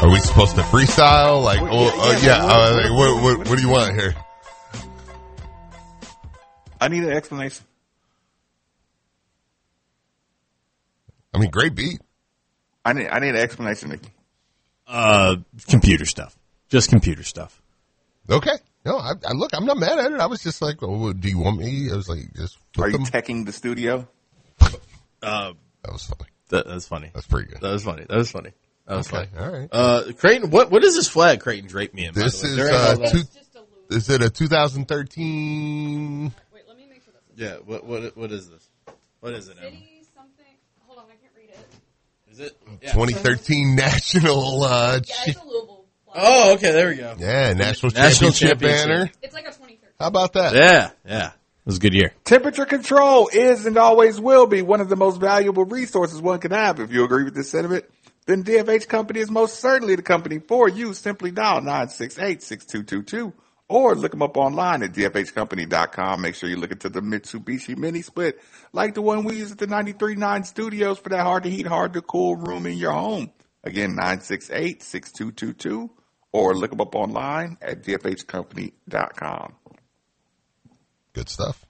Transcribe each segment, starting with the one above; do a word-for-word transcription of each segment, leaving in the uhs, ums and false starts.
Are we supposed to freestyle? Like, oh, uh, yeah. Uh, like, what, what, what do you want here? I need an explanation. I mean, great beat. I need I need an explanation, Nikki. Uh, computer stuff. Just computer stuff. Okay. No, I, I look. I'm not mad at it. I was just like, oh, do you want me? I was like, just. Are you them. teching the studio? Uh, that was funny. That, that's funny. That's pretty good. That was funny. That was funny. That was okay. funny. All right. Uh, Creighton, what what is this flag Creighton draped me in? This by the way? is There ain't uh, no that. two, is it a two thousand thirteen? Wait, let me make sure that's Yeah. What what what is this? What is it? Emma? City something. Hold on, I can't read it. Is it yeah. twenty thirteen national? Uh, Yeah, it's a Louisville flag. Oh, okay. There we go. yeah, national, National championship, championship. banner. It's like a twenty thirteen. How about that? Yeah, yeah. It was a good year. Temperature control is and always will be one of the most valuable resources one can have. If you agree with this sentiment, then D F H Company is most certainly the company for you. Simply dial nine six eight, six two two two or look them up online at D F H company dot com. Make sure you look into the Mitsubishi Mini Split like the one we use at the ninety-three point nine studios for that hard to heat, hard to cool room in your home. Again, nine six eight, six two two two or look them up online at D F H company dot com. Good stuff.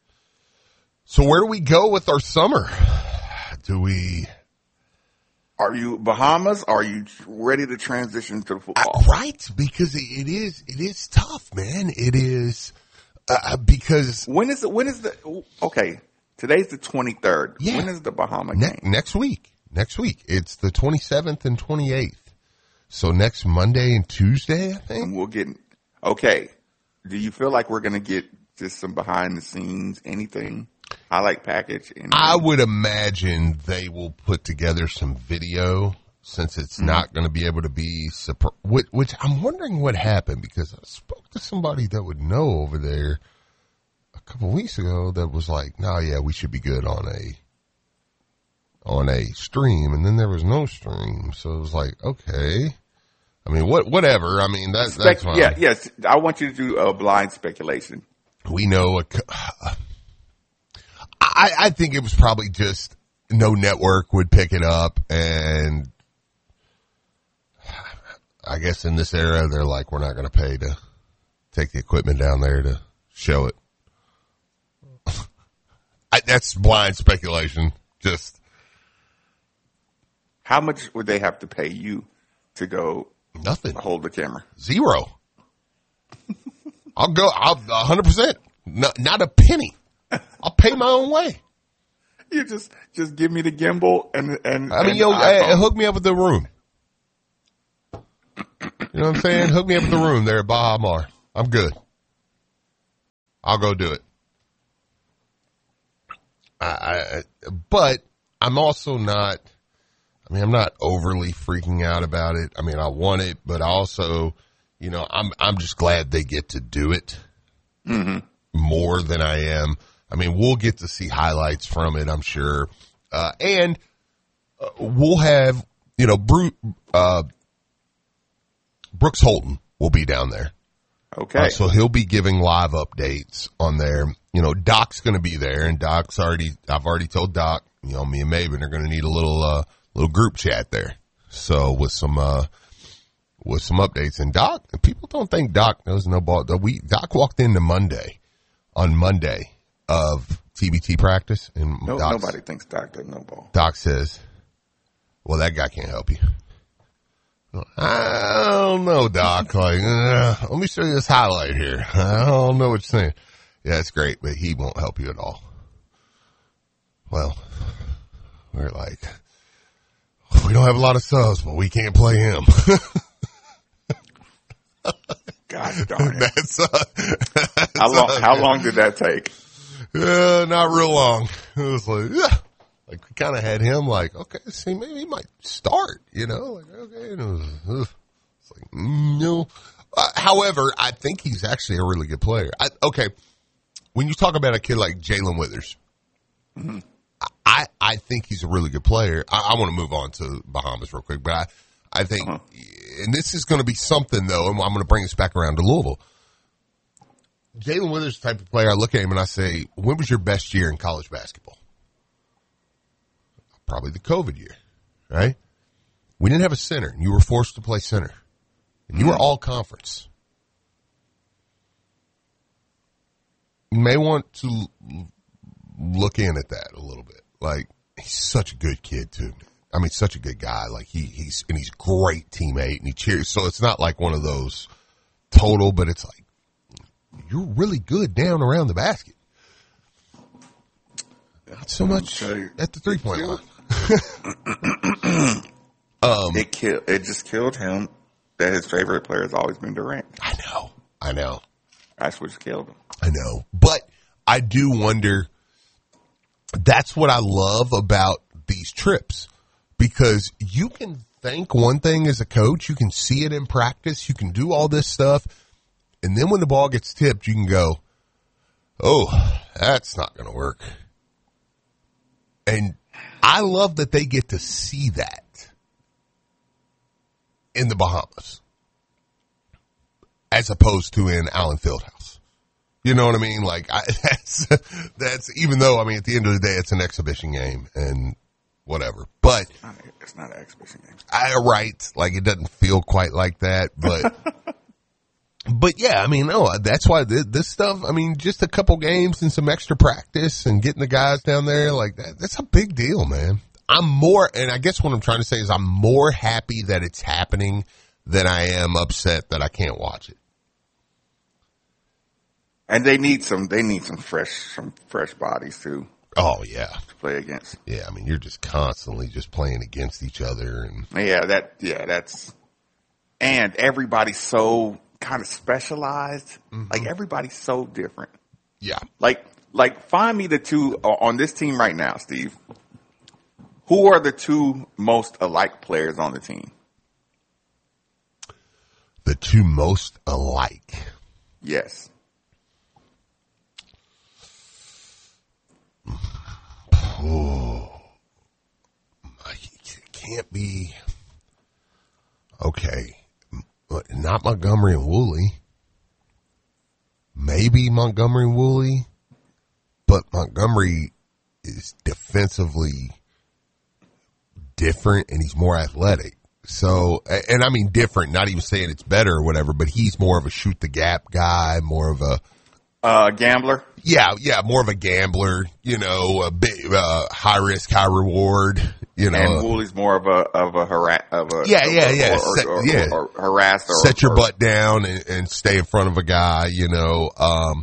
So where do we go with our summer? Do we? Are you Bahamas? Are you ready to transition to football? Uh, right, because it, it is it is tough, man. It is uh, because when is it? When is the? Okay, today's the twenty-third. Yeah. When is the Bahama ne- game? next week. Next week, it's the twenty-seventh and twenty-eighth. So next Monday and Tuesday, I think. And we'll get. Okay, do you feel like we're going to get just some behind the scenes, anything, highlight package? Anything? I would imagine they will put together some video since it's mm-hmm. not going to be able to be, which, which I'm wondering what happened because I spoke to somebody that would know over there a couple of weeks ago that was like, no, yeah, we should be good on a, on a stream. And then there was no stream. So it was like, okay. I mean, what, whatever. I mean, that, Spec- that's fine. Yeah, yes. I want you to do a blind speculation. We know, a, I, I think it was probably just no network would pick it up, and I guess in this era, they're like, we're not going to pay to take the equipment down there to show it. I, that's blind speculation. Just how much would they have to pay you to go? Nothing. Hold the camera. Zero. I'll go. I'll a hundred percent. Not, not a penny. I'll pay my own way. You just just give me the gimbal and and. I mean, and yo, hey, hook me up with the room. You know what I'm saying? Hook me up with the room there at Baha Mar. I'm good. I'll go do it. I, I, but I'm also not. I mean, I'm not overly freaking out about it. I mean, I want it, but I also, you know, I'm I'm just glad they get to do it mm-hmm. more than I am. I mean, we'll get to see highlights from it, I'm sure, uh, and uh, we'll have, you know, Bru- uh, Brooks Holton will be down there. Okay, uh, so he'll be giving live updates on there. You know, Doc's going to be there, and Doc's already. I've already told Doc. You know, me and Maven are going to need a little. Uh, little group chat there. So with some, uh, with some updates and Doc, people don't think Doc knows no ball. We, Doc walked into Monday on Monday of T B T practice and no, Doc's, nobody thinks Doc does no ball. Doc says, well, that guy can't help you. I don't know, Doc. Like, uh, let me show you this highlight here. I don't know what you're saying. Yeah, it's great, but he won't help you at all. Well, we're like, we don't have a lot of subs, but we can't play him. God darn it. That's, uh, that's how long, uh, how long did that take? Uh, not real long. It was like, yeah. Like, we kind of had him like, okay, see, maybe he might start, you know? Like, okay. And it was, ugh. It's like, mm, no. Uh, however, I think he's actually a really good player. I, okay. When you talk about a kid like Jalen Withers, mm-hmm. I, I think he's a really good player. I, I want to move on to Bahamas real quick, but I, I think, uh-huh. and this is going to be something though, and I'm going to bring this back around to Louisville. Jalen Withers, the type of player, I look at him and I say, when was your best year in college basketball? Probably the COVID year, right? We didn't have a center, and you were forced to play center. And you were all conference. You may want to l- look in at that a little bit. Like, he's such a good kid, too. I mean, such a good guy. Like, he, he's, and he's a great teammate, and he cheers. So it's not like one of those total, but it's like, you're really good down around the basket. Not so much at the three-point line. um, it killed. It just killed him that his favorite player has always been Durant. I know. I know. That's what killed him. I know. But I do wonder, that's what I love about these trips. Because you can think one thing as a coach, you can see it in practice, you can do all this stuff, and then when the ball gets tipped, you can go, oh, that's not going to work. And I love that they get to see that in the Bahamas as opposed to in Allen Fieldhouse. You know what I mean? Like, I, that's, that's, even though, I mean, at the end of the day, it's an exhibition game and whatever. But it's not, it's not an exhibition game. I, right. Like, it doesn't feel quite like that, but, but yeah, I mean, no, that's why this, this stuff, I mean, just a couple games and some extra practice and getting the guys down there, like that, that's a big deal, man. I'm more, and I guess what I'm trying to say is I'm more happy that it's happening than I am upset that I can't watch it. And they need some, they need some fresh, some fresh bodies too. Oh yeah. To play against. Yeah. I mean, you're just constantly just playing against each other and. Yeah, that, yeah, that's, and everybody's so kind of specialized. Mm-hmm. Like everybody's so different. Yeah. Like, like find me the two on this team right now, Steve. Who are the two most alike players on the team? The two most alike. Yes. Oh, it can't be. Okay, not Montgomery and Woolley. Maybe Montgomery and Woolley, but Montgomery is defensively different and he's more athletic. So, and I mean different, not even saying it's better or whatever, but he's more of a shoot the gap guy, more of a uh, gambler. Yeah, yeah, more of a gambler, you know, a big, uh, high risk, high reward, you know. And Wooley's more of a, of a harass, of a, yeah, yeah, yeah, or, Set, or, or, yeah. or, or harass or, set your or, butt down and, and stay in front of a guy, you know, um,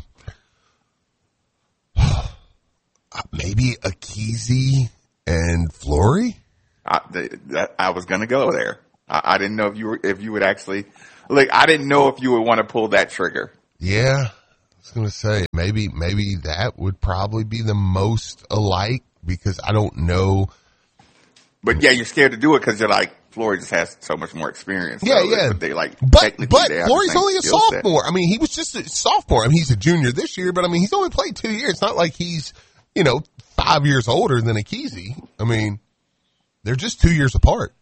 maybe Akizi and Flory. I, that, I was going to go there. I, I didn't know if you were, if you would actually, like, I didn't know if you would want to pull that trigger. Yeah. I was going to say, maybe, maybe that would probably be the most alike because I don't know. But yeah, you're scared to do it because you're like, Flory just has so much more experience. Yeah, so yeah. But they like, but, but Flory's only a sophomore. Set. I mean, he was just a sophomore. I mean, he's a junior this year, but I mean, he's only played two years. It's not like he's, you know, five years older than Akizi. I mean, they're just two years apart.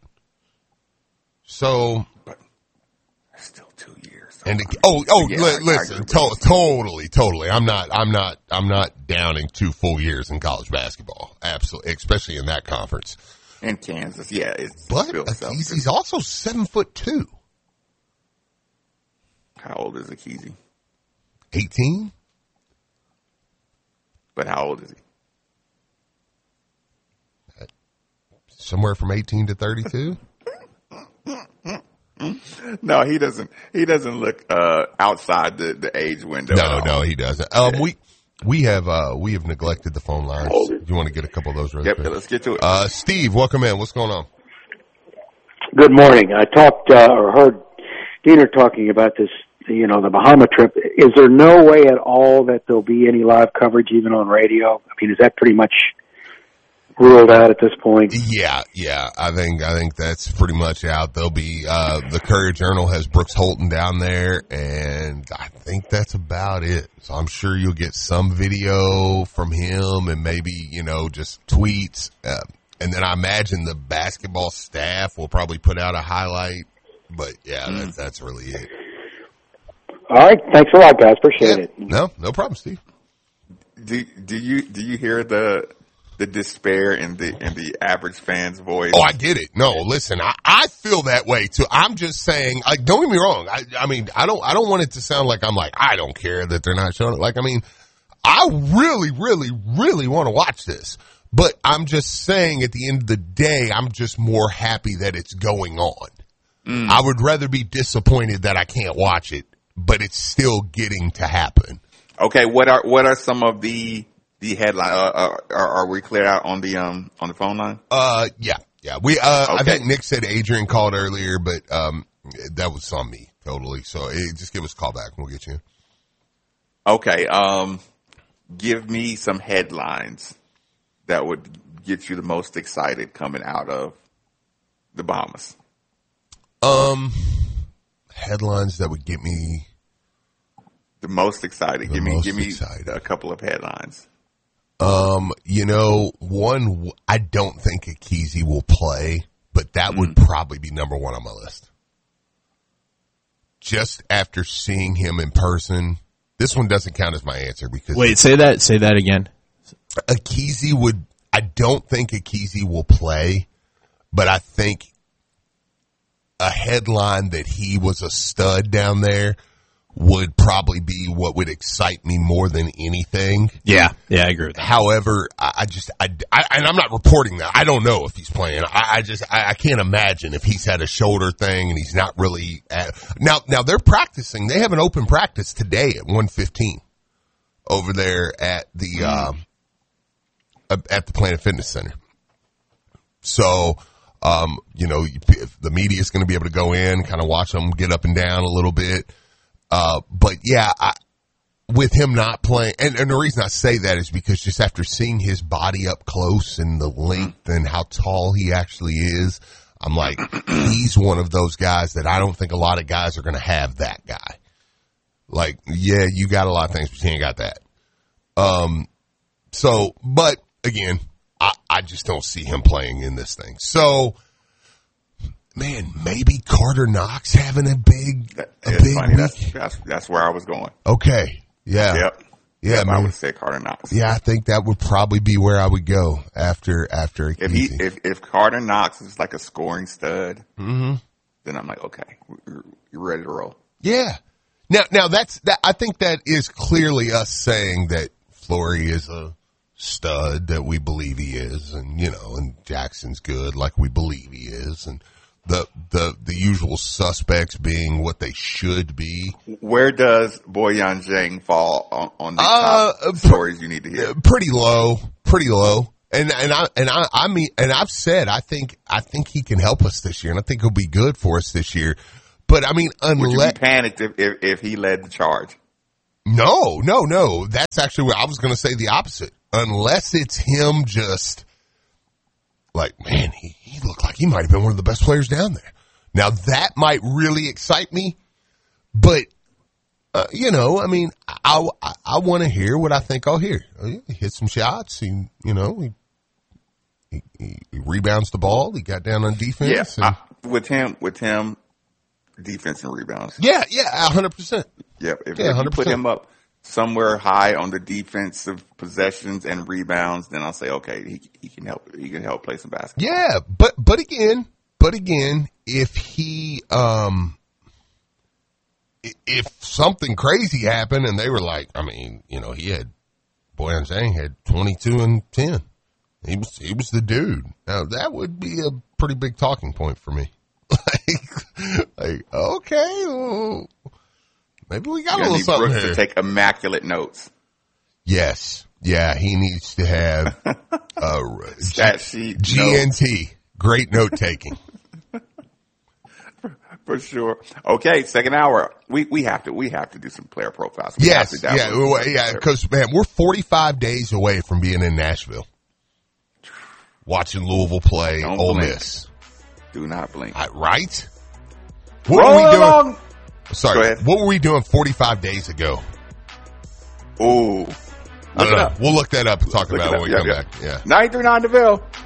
So. But still two years. And the, oh, oh, yeah, li- listen, to- totally, totally. I'm not, I'm not, I'm not downing two full years in college basketball. Absolutely. Especially in that conference. In Kansas. Yeah. It's but he's, he's also seven foot two. How old is Akizi? eighteen. But how old is he? Somewhere from eighteen to thirty-two. No, he doesn't. He doesn't look uh, outside the, the age window. No, no, he doesn't. Um, we we have uh, we have neglected the phone lines. Do you want to get a couple of those? Really yep, quick? Let's get to it. Uh, Steve, welcome in. What's going on? Good morning. I talked uh, or heard Diener talking about this. You know, the Bahama trip. Is there no way at all that there'll be any live coverage, even on radio? I mean, is that pretty much ruled out at this point? Yeah, yeah. I think I think that's pretty much out. There'll be uh the Courier Journal has Brooks Holton down there, and I think that's about it. So I'm sure you'll get some video from him, and maybe you know just tweets, uh, and then I imagine the basketball staff will probably put out a highlight. But yeah, mm. that's that's really it. All right, thanks a lot, guys. Appreciate yeah. it. No, no problem, Steve. Do do you do you hear the the despair in the in the average fan's voice. Oh, I get it. No, listen, I, I feel that way too. I'm just saying, like, don't get me wrong. I, I mean, I don't, I don't want it to sound like I'm like, I don't care that they're not showing it. Like, I mean, I really, really, really want to watch this, but I'm just saying at the end of the day, I'm just more happy that it's going on. Mm. I would rather be disappointed that I can't watch it, but it's still getting to happen. Okay. What are, what are some of the, The headline. Uh, uh, are, are we cleared out on the um on the phone line? Uh, yeah, yeah. We uh, okay. I think Nick said Adrian called earlier, but um, that was on me totally. So hey, just give us a call back, and we'll get you. Okay. Um, give me some headlines that would get you the most excited coming out of the Bahamas. Um, headlines that would get me the most excited. The give me most give me excited. a couple of headlines. Um, you know, one, I don't think Akizi will play, but that mm. would probably be number one on my list. Just after seeing him in person, this one doesn't count as my answer because. Wait, say that, say that again. Akizi would, I don't think Akizi will play, but I think a headline that he was a stud down there would probably be what would excite me more than anything. Yeah, yeah, I agree with that. However, I, I just, I, I, and I'm not reporting that. I don't know if he's playing. I, I just, I, I can't imagine if he's had a shoulder thing and he's not really at, now, now they're practicing. They have an open practice today at one fifteen over there at the, mm. um, at the Planet Fitness Center. So, um, you know, if the media is going to be able to go in, kind of watch them get up and down a little bit. Uh, but yeah, I, with him not playing, and, and the reason I say that is because just after seeing his body up close and the length and how tall he actually is, I'm like, he's one of those guys that I don't think a lot of guys are going to have that guy. Like, yeah, you got a lot of things, but you ain't got that. Um, so, but again, I, I just don't see him playing in this thing. So, man, maybe Carter Knox having a big, that, a big funny. week. That's, that's that's where I was going. Okay, yeah, yep, yeah. yep, man. I would say Carter Knox. Yeah, I think that would probably be where I would go after after. If he if if Carter Knox is like a scoring stud, mm-hmm. then I'm like, okay, you're, you're ready to roll. Yeah. Now, now that's that. I think that is clearly us saying that Flory is a stud that we believe he is, and you know, and Jackson's good like we believe he is, and. The, the, the usual suspects being what they should be. Where does Boyan Zhang fall on, on the uh, top stories you need to hear? Pretty low, pretty low. And, and I, and I, I mean, and I've said, I think, I think he can help us this year and I think he'll be good for us this year. But I mean, unless. Would you be panicked if, if, if he led the charge? No, no, no. That's actually what I was going to say the opposite. Unless it's him just. Like, man, he, he looked like he might have been one of the best players down there. Now, that might really excite me, but, uh, you know, I mean, I, I, I want to hear what I think I'll hear. He hit some shots. He, you know, he, he, he rebounds the ball. He got down on defense. Yeah, and, I, with him, with him, defense and rebounds. Yeah, yeah, one hundred percent. Yep, if, yeah, if you put him up somewhere high on the defensive possessions and rebounds, then I'll say, okay, he he can help. He can help play some basketball. Yeah, but but again, but again, if he um, if something crazy happened and they were like, I mean, you know, he had Boyan Zhang had twenty-two and ten. He was he was the dude. Now that would be a pretty big talking point for me. like, like okay. Well, maybe we got a little something Brooks here. To take immaculate notes. Yes. Yeah, he needs to have uh, stat sheet, G N T, notes. Great note taking. For sure. Okay, second hour. We we have to we have to do some player profiles. We yes, have to yeah, well, yeah. Because man, we're forty-five days away from being in Nashville, watching Louisville play Don't Ole blink. Miss. Do not blink. I, right? What Roll were we doing? along. Sorry, what were we doing forty-five days ago? Ooh. I don't know. We'll look that up and talk Look about it when we yep, come yep. back. Yeah. nine three nine DeVille.